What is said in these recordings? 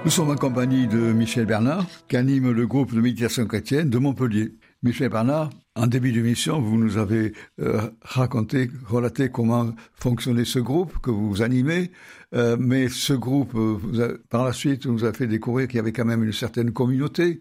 Nous sommes en compagnie de Michel Bernard, qui anime le groupe de méditation chrétienne de Montpellier. Michel Bernard, en début d'émission, vous nous avez relaté comment fonctionnait ce groupe que vous animez, mais ce groupe, par la suite, nous a fait découvrir qu'il y avait quand même une certaine communauté.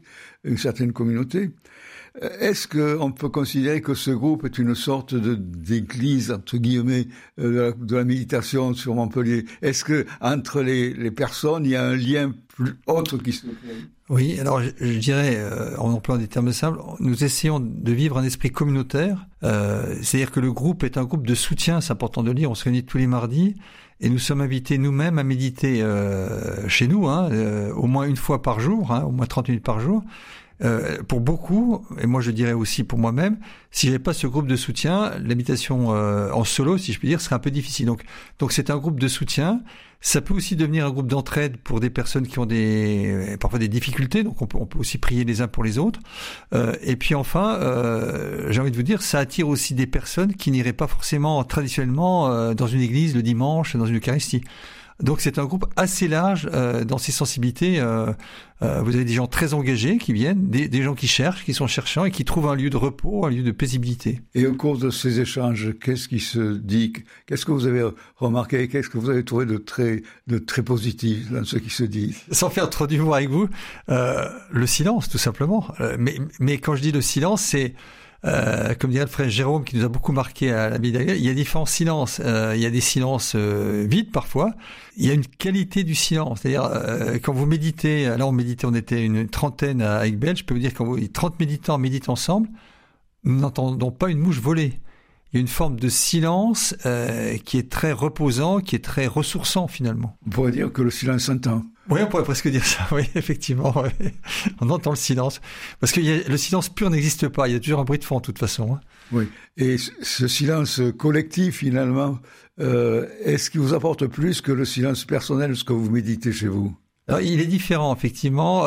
Est-ce qu'on peut considérer que ce groupe est une sorte d'église, entre guillemets, de la méditation sur Montpellier? Est-ce que entre les personnes, il y a un lien plus autre qui se crée? Oui, alors je dirais, en employant des termes simples, nous essayons de vivre un esprit communautaire. C'est-à-dire que le groupe est un groupe de soutien, c'est important de le dire. On se réunit tous les mardis et nous sommes invités nous-mêmes à méditer chez nous, au moins une fois par jour, au moins 30 minutes par jour. Pour beaucoup, et moi je dirais aussi pour moi-même, si j'avais pas ce groupe de soutien, la méditation en solo, si je puis dire, serait un peu difficile. Donc c'est un groupe de soutien. Ça peut aussi devenir un groupe d'entraide pour des personnes qui ont parfois des difficultés. Donc on peut aussi prier les uns pour les autres. Et puis enfin, j'ai envie de vous dire, ça attire aussi des personnes qui n'iraient pas forcément traditionnellement dans une église le dimanche, dans une Eucharistie. Donc c'est un groupe assez large dans ses sensibilités. Vous avez des gens très engagés qui viennent, des gens qui cherchent, qui sont cherchants et qui trouvent un lieu de repos, un lieu de paisibilité. Et au cours de ces échanges, qu'est-ce qui se dit? Qu'est-ce que vous avez remarqué? Qu'est-ce que vous avez trouvé de très positif dans ce qui se dit? Sans faire trop d'humour avec vous, le silence tout simplement. Mais quand je dis le silence, c'est comme dirait le frère Jérôme qui nous a beaucoup marqué à la Médaille, il y a différents silences. Il y a des silences vides parfois. Il y a une qualité du silence. C'est-à-dire quand vous méditez, là on était une trentaine à Aiguebelle, je peux vous dire quand 30 méditants méditent ensemble, nous n'entendons pas une mouche voler. Il y a une forme de silence qui est très reposant, qui est très ressourçant finalement. On pourrait dire que le silence s'entend. Oui, on pourrait presque dire ça, oui, effectivement. Oui. On entend le silence. Parce que le silence pur n'existe pas, il y a toujours un bruit de fond de toute façon. Oui, et ce silence collectif finalement, est-ce qu'il vous apporte plus que le silence personnel, ce que vous méditez chez vous? Alors, il est différent, effectivement.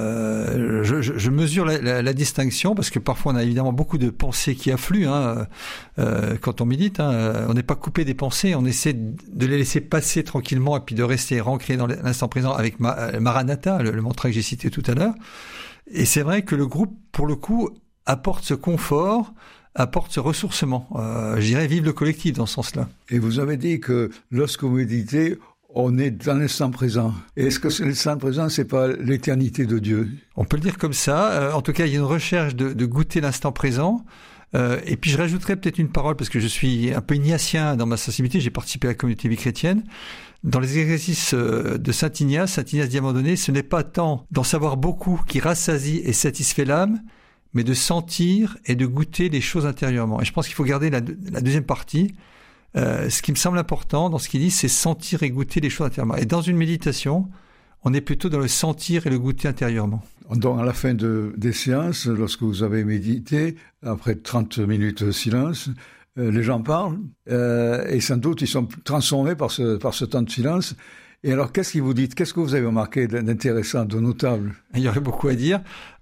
Je mesure la distinction parce que parfois on a évidemment beaucoup de pensées qui affluent quand on médite. On n'est pas coupé des pensées, on essaie de les laisser passer tranquillement et puis de rester ancré dans l'instant présent avec Maranatha, le mantra que j'ai cité tout à l'heure. Et c'est vrai que le groupe, pour le coup, apporte ce confort, apporte ce ressourcement. Je dirais vive le collectif dans ce sens-là. Et vous avez dit que lorsque vous méditez, on est dans l'instant présent. Et est-ce que l'instant présent, c'est pas l'éternité de Dieu? On peut le dire comme ça. En tout cas, il y a une recherche de goûter l'instant présent. Et puis, je rajouterais peut-être une parole, parce que je suis un peu ignatien dans ma sensibilité. J'ai participé à la communauté vie chrétienne. Dans les exercices de Saint Ignace dit à un moment donné, ce n'est pas tant d'en savoir beaucoup qui rassasie et satisfait l'âme, mais de sentir et de goûter les choses intérieurement. Et je pense qu'il faut garder la deuxième partie. Ce qui me semble important dans ce qu'il dit, c'est sentir et goûter les choses intérieurement. Et dans une méditation, on est plutôt dans le sentir et le goûter intérieurement. Donc, à la fin des séances, lorsque vous avez médité, après 30 minutes de silence, les gens parlent, et sans doute ils sont transformés par ce temps de silence. Et alors, qu'est-ce que vous dites? Qu'est-ce que vous avez remarqué d'intéressant, de notable? Il y aurait beaucoup à dire.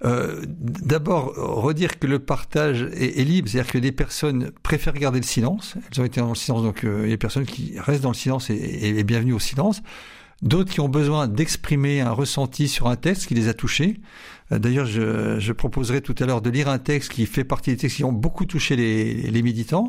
D'abord, redire que le partage est libre, c'est-à-dire que les personnes préfèrent garder le silence. Elles ont été dans le silence, donc il y a des personnes qui restent dans le silence et bienvenue au silence. D'autres qui ont besoin d'exprimer un ressenti sur un texte qui les a touchés. D'ailleurs, je proposerai tout à l'heure de lire un texte qui fait partie des textes qui ont beaucoup touché les méditants.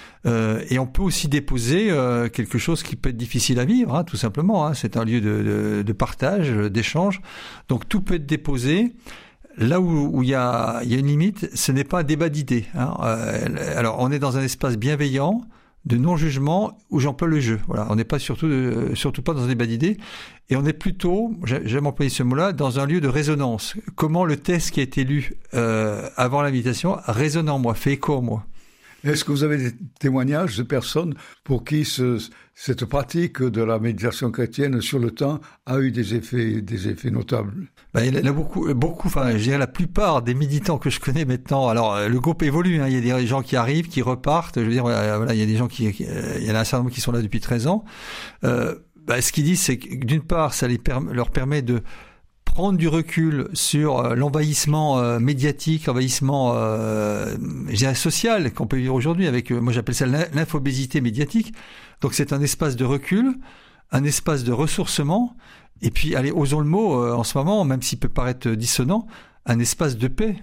Et on peut aussi déposer quelque chose qui peut être difficile à vivre, tout simplement. C'est un lieu de partage, d'échange. Donc tout peut être déposé. Là où il y a une limite, ce n'est pas un débat d'idées. Alors on est dans un espace bienveillant, de non-jugement, où j'emploie le jeu. Voilà, on n'est pas surtout pas dans un débat d'idées. Et on est plutôt, j'aime employer ce mot-là, dans un lieu de résonance. Comment le texte qui a été lu avant l'invitation résonne en moi, fait écho en moi. Est-ce que vous avez des témoignages de personnes pour qui cette pratique de la méditation chrétienne sur le temps a eu des effets notables? Il y en a beaucoup. Enfin, je dirais la plupart des méditants que je connais maintenant. Alors, le groupe évolue. Il y a des gens qui arrivent, qui repartent. Je veux dire, voilà, il y a des gens il y en a un certain nombre qui sont là depuis 13 ans. Ce qu'ils disent, c'est que d'une part, ça leur permet de prendre du recul sur l'envahissement médiatique, l'envahissement je dirais social qu'on peut vivre aujourd'hui avec, moi j'appelle ça l'infobésité médiatique. Donc c'est un espace de recul, un espace de ressourcement Et puis, allez, osons le mot, en ce moment, même s'il peut paraître dissonant, un espace de paix.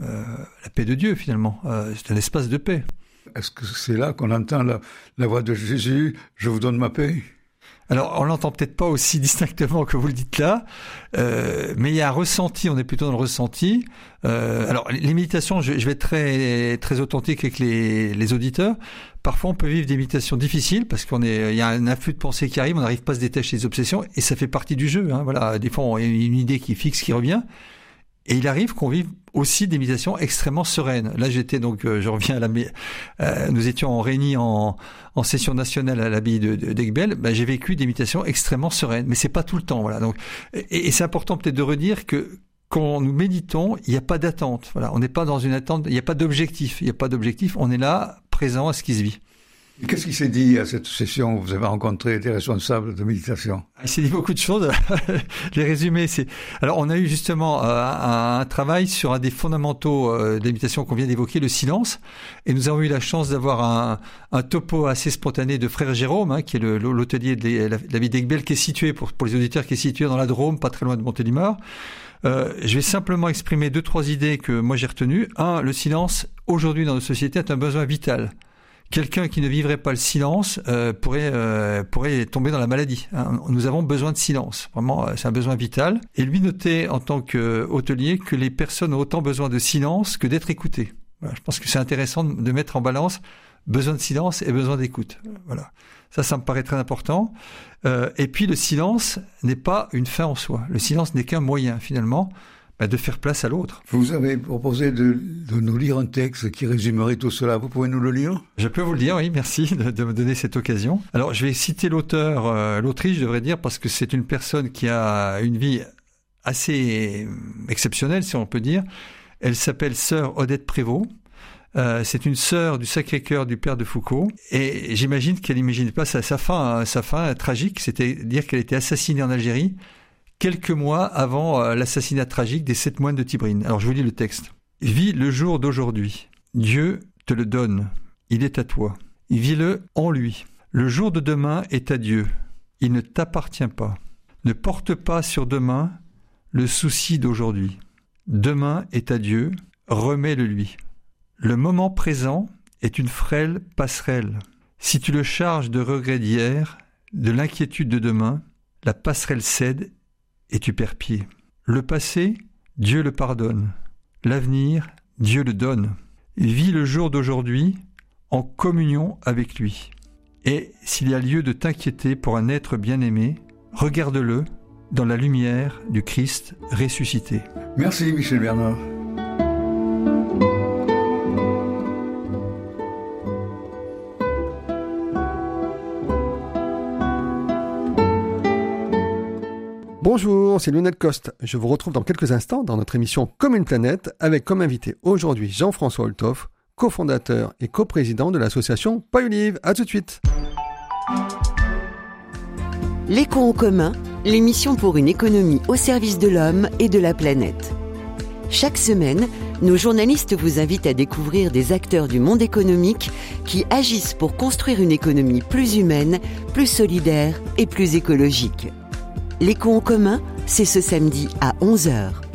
La paix de Dieu, finalement. C'est un espace de paix. Est-ce que c'est là qu'on entend la voix de Jésus, « Je vous donne ma paix » ? Alors, on l'entend peut-être pas aussi distinctement que vous le dites là, mais il y a un ressenti, on est plutôt dans le ressenti. Alors, les méditations, je vais être très, très authentique avec les auditeurs. Parfois, on peut vivre des méditations difficiles parce il y a un afflux de pensées qui arrive, on n'arrive pas à se détacher des obsessions et ça fait partie du jeu. Hein, voilà, des fois, il y a une idée qui est fixe, qui revient. Et il arrive qu'on vive aussi des méditations extrêmement sereines. Là, je reviens nous étions en réunis en session nationale à l'abbaye d'Aiguebelle. J'ai vécu des méditations extrêmement sereines, mais c'est pas tout le temps, voilà. Donc, et c'est important peut-être de redire que quand nous méditons, il n'y a pas d'attente. Voilà, on n'est pas dans une attente, il n'y a pas d'objectif. On est là, présent à ce qui se vit. Et qu'est-ce qui s'est dit à cette session où vous avez rencontré des responsables de méditation ? Il s'est dit beaucoup de choses. Les résumés, alors on a eu justement un travail sur un des fondamentaux de la méditation qu'on vient d'évoquer, le silence. Et nous avons eu la chance d'avoir un topo assez spontané de Frère Jérôme, qui est l'hôtelier de l'abbaye d'Aiguebelle, qui est situé, pour les auditeurs, qui est situé dans la Drôme, pas très loin de Montélimar. Je vais simplement exprimer 2-3 idées que moi j'ai retenues. Le silence, aujourd'hui dans nos sociétés, est un besoin vital. Quelqu'un qui ne vivrait pas le silence pourrait tomber dans la maladie. Nous avons besoin de silence. Vraiment, c'est un besoin vital. Et lui notait en tant qu'hôtelier que les personnes ont autant besoin de silence que d'être écoutées. Voilà, je pense que c'est intéressant de mettre en balance besoin de silence et besoin d'écoute. Voilà. Ça me paraît très important. Et puis le silence n'est pas une fin en soi. Le silence n'est qu'un moyen, finalement, de faire place à l'autre. Vous avez proposé de nous lire un texte qui résumerait tout cela. Vous pouvez nous le lire ? Je peux vous le dire, oui, merci de me donner cette occasion. Alors, je vais citer l'autrice, je devrais dire, parce que c'est une personne qui a une vie assez exceptionnelle, si on peut dire. Elle s'appelle Sœur Odette Prévost. C'est une sœur du Sacré-Cœur du Père de Foucauld. Et j'imagine qu'elle n'imaginait pas sa fin tragique, c'est-à-dire qu'elle était assassinée en Algérie quelques mois avant l'assassinat tragique des 7 moines de Tibrine. Alors je vous lis le texte. « Vis le jour d'aujourd'hui. Dieu te le donne. Il est à toi. Vis-le en lui. Le jour de demain est à Dieu. Il ne t'appartient pas. Ne porte pas sur demain le souci d'aujourd'hui. Demain est à Dieu. Remets-le lui. Le moment présent est une frêle passerelle. Si tu le charges de regrets d'hier, de l'inquiétude de demain, la passerelle cède et tu perds pied. Le passé, Dieu le pardonne. L'avenir, Dieu le donne. Vis le jour d'aujourd'hui en communion avec lui. Et s'il y a lieu de t'inquiéter pour un être bien-aimé, regarde-le dans la lumière du Christ ressuscité. Merci Michel Bernard. Bonjour, c'est Lionel Coste. Je vous retrouve dans quelques instants dans notre émission Comme une planète avec comme invité aujourd'hui Jean-François Olthoff, cofondateur et coprésident de l'association Paille Olive. À tout de suite. L'écho en commun, l'émission pour une économie au service de l'homme et de la planète. Chaque semaine, nos journalistes vous invitent à découvrir des acteurs du monde économique qui agissent pour construire une économie plus humaine, plus solidaire et plus écologique. L'écho en commun, c'est ce samedi à 11h.